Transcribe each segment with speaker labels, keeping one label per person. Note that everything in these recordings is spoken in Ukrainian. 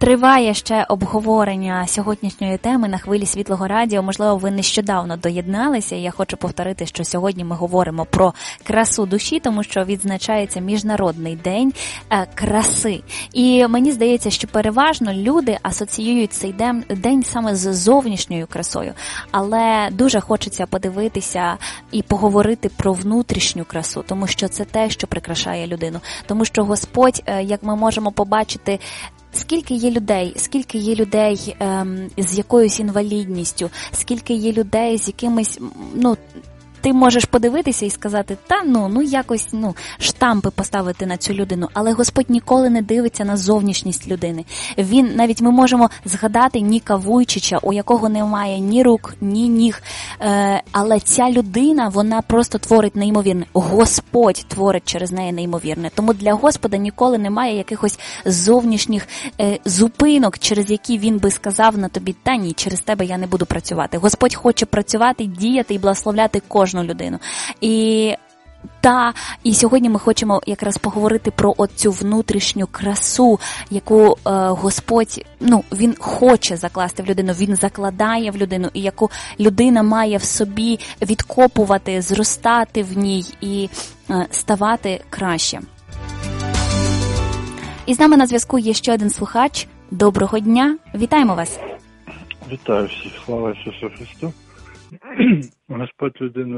Speaker 1: Триває ще обговорення сьогоднішньої теми на хвилі Світлого Радіо. Можливо, ви нещодавно доєдналися. І я хочу повторити, що сьогодні ми говоримо про красу душі, тому що відзначається Міжнародний день краси. І мені здається, що переважно люди асоціюють цей день саме з зовнішньою красою. Але дуже хочеться подивитися і поговорити про внутрішню красу, тому що це те, що прикрашає людину. Тому що Господь, як ми можемо побачити, скільки є людей з якоюсь інвалідністю, скільки є людей з якимись, ти можеш подивитися і сказати, якось штампи поставити на цю людину, але Господь ніколи не дивиться на зовнішність людини. Навіть ми можемо згадати Ніка Вуйчича, у якого немає ні рук, ні ніг, але ця людина, вона просто творить неймовірне. Господь творить через неї неймовірне. Тому для Господа ніколи немає якихось зовнішніх зупинок, через які він би сказав на тобі, та ні, через тебе я не буду працювати. Господь хоче працювати, діяти і благословляти кожну людину. І сьогодні ми хочемо якраз поговорити про оцю внутрішню красу, яку Господь, він хоче закласти в людину, він закладає в людину, і яку людина має в собі відкопувати, зростати в ній і ставати краще. І з нами на зв'язку є ще один слухач. Доброго дня, вітаємо вас.
Speaker 2: Вітаю всіх, слава Ісусу Христу. Господь людину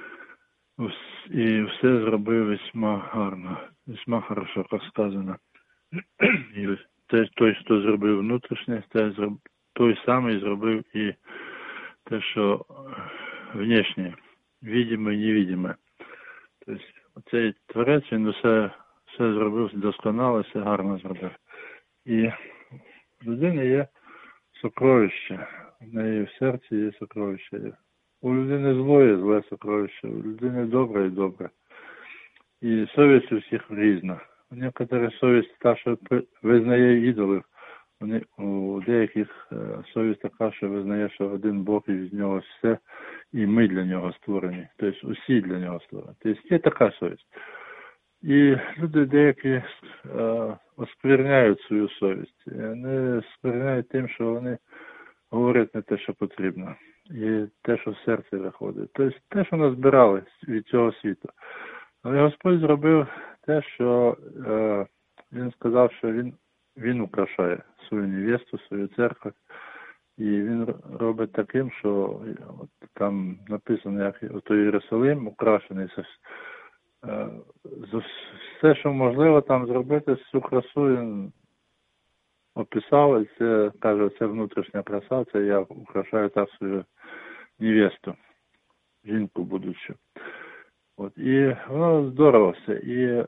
Speaker 2: і все зробив весьма гарно, весьма хорошо розказано. І той, хто зробив внутрішнє, той самий зробив і те, що внешнє, видиме і невидиме. Тобто цей Творець, він все зробив досконало, все гарно зробив. І в людини є сокровище, в неї в серці є сокровище. У людини зле сокровище, у людини добре і добре. І совість у всіх різна. У некоторих совість та, що визнає ідолів. У деяких совість така, що визнає, що один Бог і від нього все, і ми для нього створені. Тобто усі для нього створені. Тобто є така совість. І люди деякі оскверняють свою совість. Вони оскверняють тим, що вони говорять не те, що потрібно. І те, що в серці виходить. Тобто те, що назбирали від цього світу. Але Господь зробив те, що Він сказав, що Він украшає свою невесту, свою церкву. І Він робить таким, що там написано, як ото Єрусалим украшений. Все, що можливо там зробити, цю красу Він описав. І це, каже, це внутрішня краса, це я украшаю так свою невесту, жінку будучу. І воно здорово все. І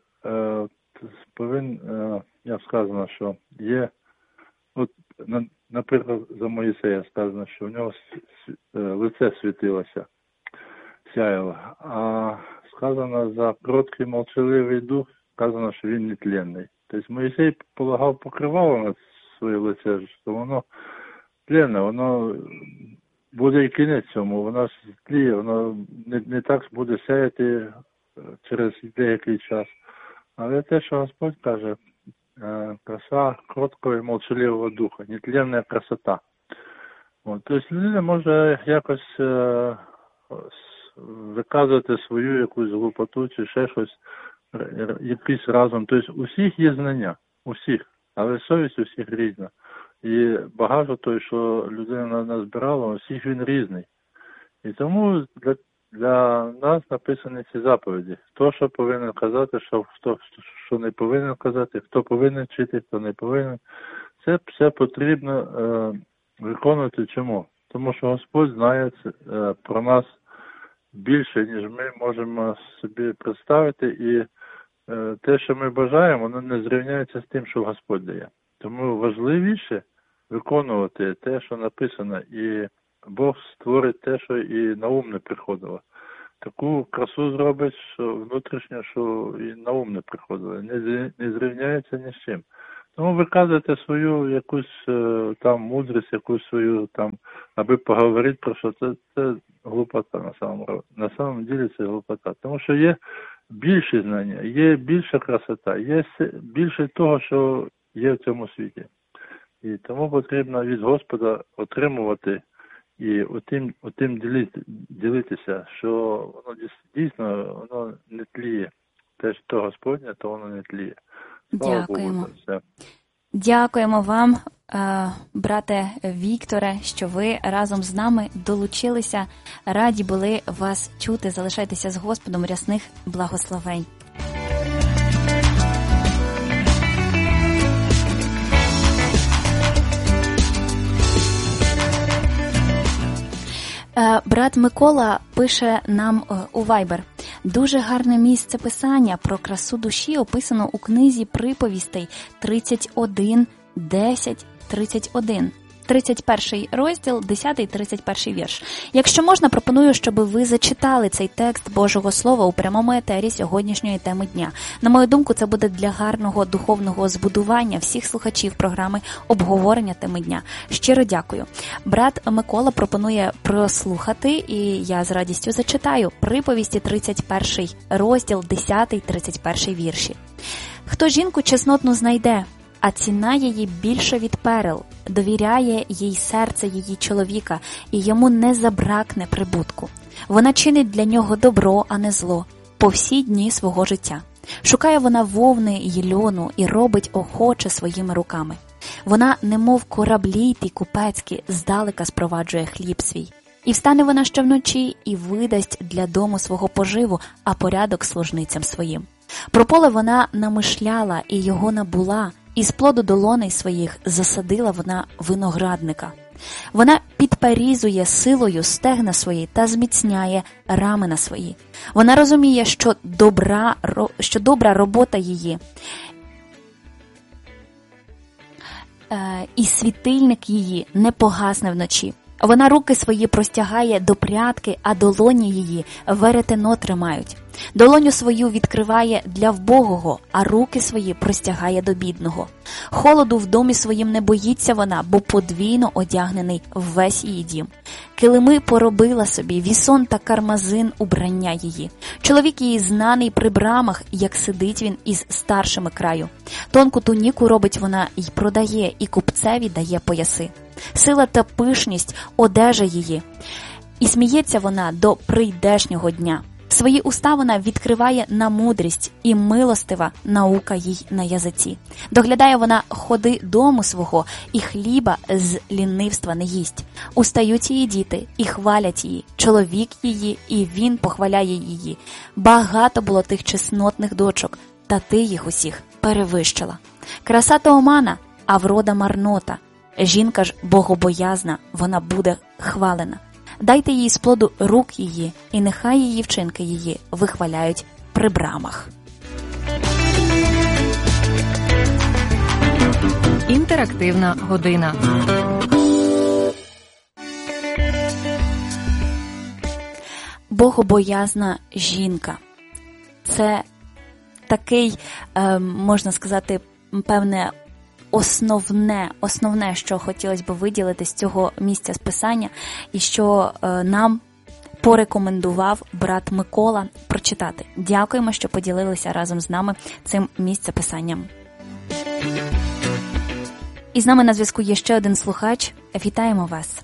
Speaker 2: як сказано, що є, наприклад, за Моїсея сказано, що в нього лице світилося, сяяло. А сказано за кроткий молчаливий дух, сказано, що він нетленний. Тобто Моїсей полагав покривало на своє лице, що воно тленне, воно буде і кінець цьому, воно тліє, воно не так буде сяяти через деякий час. Але те, що Господь каже, краса кроткого і молчаливого духа, нетленна красота. Тобто людина може якось виказувати свою якусь глупоту чи ще щось, якийсь разом. Тобто у всіх є знання, у всіх, але совість у всіх різна. І багато той, що людина назбирала, у всіх він різний. І тому для нас написані ці заповіді. Хто що повинен казати, хто що не повинен казати, хто повинен вчити, хто не повинен. Це все потрібно виконувати чому? Тому що Господь знає про нас більше, ніж ми можемо собі представити. І те, що ми бажаємо, воно не зрівняється з тим, що Господь дає. Тому важливіше виконувати те, що написано, і Бог створить те, що і на ум не приходило. Таку красу зробить, що внутрішньо, що і на ум не приходило. Не зрівняється ні з чим. Тому виказуйте свою якусь там мудрість, якусь свою там, аби поговорити про що. Це глупота на самом деле це глупота. Тому що є більші знання, є більша красота, є більше того, що є в цьому світі. І тому потрібно від Господа отримувати і отим ділитися, що воно дійсно воно не тліє. Те, що Господнє, то воно не тліє. Слава
Speaker 1: Дякуємо.
Speaker 2: Богу за все.
Speaker 1: Дякуємо вам, брате Вікторе, що ви разом з нами долучилися. Раді були вас чути. Залишайтеся з Господом, рясних благословень. Брат Микола пише нам у Viber. Дуже гарне місце писання про красу душі описано у книзі приповістей 31, 10, 31. 31 розділ, 10-31 вірш. Якщо можна, пропоную, щоб ви зачитали цей текст Божого Слова у прямому етері сьогоднішньої теми дня. На мою думку, це буде для гарного духовного збудування всіх слухачів програми обговорення теми дня. Щиро дякую. Брат Микола пропонує прослухати, і я з радістю зачитаю приповісті 31 розділ, 10-31 вірші. Хто жінку чеснотну знайде, а ціна її більше від перел, довіряє їй серце її чоловіка, і йому не забракне прибутку. Вона чинить для нього добро, а не зло, по всі дні свого життя. Шукає вона вовни й льону і робить охоче своїми руками. Вона, немов кораблі ті купецькі, здалека спроваджує хліб свій. І встане вона ще вночі і видасть для дому свого поживу, а порядок служницям своїм. Про поле вона намишляла і його набула, і з плоду долоней своїх засадила вона виноградника. Вона підперізує силою стегна свої та зміцняє рамена свої. Вона розуміє, що добра робота її і світильник її не погасне вночі. Вона руки свої простягає до прядки, а долоні її веретено тримають. Долоню свою відкриває для вбогого, а руки свої простягає до бідного. Холоду в домі своїм не боїться вона, бо подвійно одягнений весь її дім. Килими поробила собі, вісон та кармазин убрання її. Чоловік її знаний при брамах, як сидить він із старшими краю. Тонку туніку робить вона й продає, і купцеві дає пояси. Сила та пишність одежа її, і сміється вона до прийдешнього дня. Свої уста вона відкриває на мудрість, і милостива наука їй на язиці. Доглядає вона ходи дому свого, і хліба з лінивства не їсть. Устають її діти, і хвалять її, чоловік її, і він похваляє її. Багато було тих чеснотних дочок, та ти їх усіх перевищила. Краса то омана, а врода марнота. Жінка ж богобоязна, вона буде хвалена. Дайте їй з плоду рук її, і нехай її вчинки її вихваляють при брамах.
Speaker 3: Інтерактивна година.
Speaker 1: Богобоязна жінка. Це такий, можна сказати, певне, основне, що хотілося б виділити з цього місця з писання, і що нам порекомендував брат Микола прочитати. Дякуємо, що поділилися разом з нами цим місцеписанням. І з нами на зв'язку є ще один слухач. Вітаємо вас.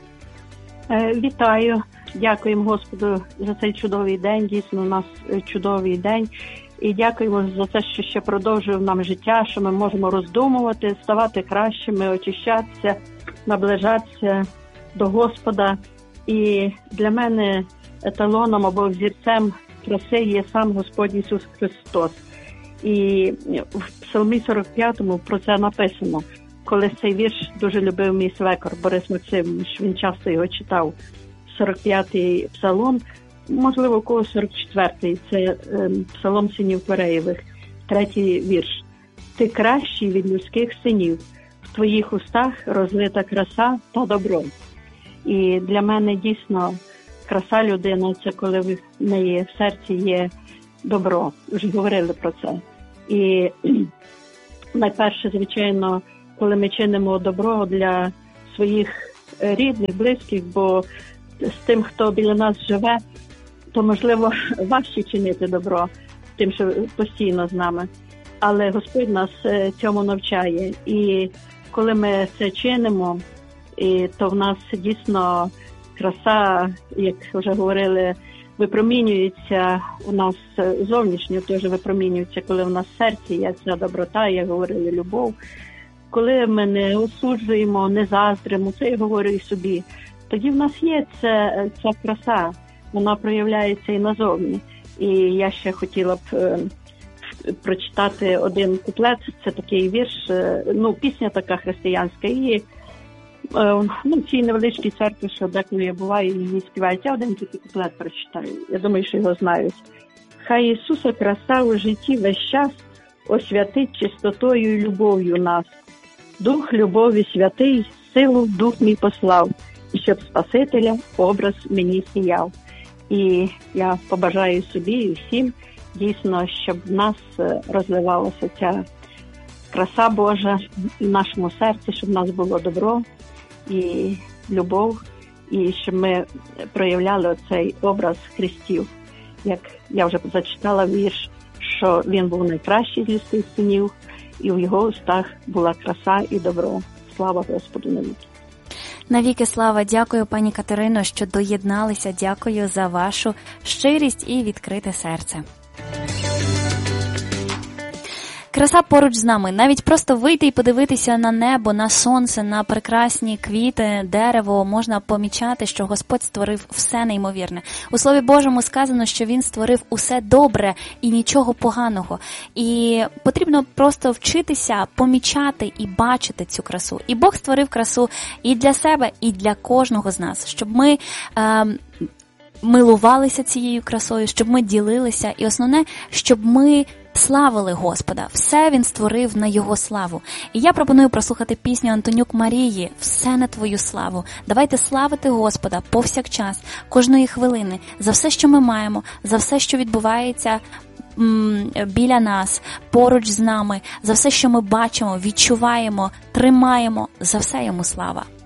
Speaker 4: Вітаю. Дякуємо Господу за цей чудовий день. Дійсно, у нас чудовий день. І дякуємо за те, що ще продовжує нам життя, що ми можемо роздумувати, ставати кращими, очищатися, наближатися до Господа. І для мене еталоном або взірцем краси є сам Господь Ісус Христос. І в Псалмі 45 про це написано. Коли цей вірш дуже любив мій свекор Борис Максимович, він часто його читав. 45-й псалом, можливо, у когось 44-й, це псалом синів Кореєвих, 3-й вірш. Ти кращий від людських синів, в твоїх устах розлита краса та добро. І для мене дійсно краса людини – це коли в неї в серці є добро. Вже говорили про це. І найперше, звичайно, коли ми чинимо добро для своїх рідних, близьких, бо з тим, хто біля нас живе, то, можливо, важче чинити добро тим, що постійно з нами. Але Господь нас цьому навчає. І коли ми це чинимо, то в нас дійсно краса, як вже говорили, випромінюється у нас зовнішньо, теж випромінюється, коли в нас в серці є ця доброта, як говорили, любов. Коли ми не осуджуємо, не заздримо, це я говорю і собі, тоді в нас є ця краса, вона проявляється і назовні. І я ще хотіла б прочитати один куплет, це такий вірш, пісня така християнська, і в цій невеличкій церкві, що деколи я буваю, її співають. Я один такий куплет прочитаю, я думаю, що його знають. Хай Ісуса краса у житті весь час освятить чистотою і любов'ю нас. Дух любові святий, силу в дух мій послав, і щоб Спасителя образ мені сіяв. І я побажаю собі і всім, дійсно, щоб в нас розливалася ця краса Божа в нашому серці, щоб в нас було добро і любов, і щоб ми проявляли оцей образ Христів. Як я вже зачитала вірш, що він був найкращий з людських синів, і в його устах була краса і добро. Слава Господу навіки.
Speaker 1: Навіки слава. Дякую, пані Катерино, що доєдналися. Дякую за вашу щирість і відкрите серце. Краса поруч з нами. Навіть просто вийти і подивитися на небо, на сонце, на прекрасні квіти, дерево, можна помічати, що Господь створив все неймовірне. У Слові Божому сказано, що Він створив усе добре і нічого поганого. І потрібно просто вчитися помічати і бачити цю красу. І Бог створив красу і для себе, і для кожного з нас, щоб ми милувалися цією красою, щоб ми ділилися, і основне, щоб ми славили Господа. Все Він створив на Його славу. І я пропоную прослухати пісню Антонюк Марії «Все на Твою славу». Давайте славити Господа повсякчас, кожної хвилини, за все, що ми маємо, за все, що відбувається біля нас, поруч з нами, за все, що ми бачимо, відчуваємо, тримаємо, за все Йому слава.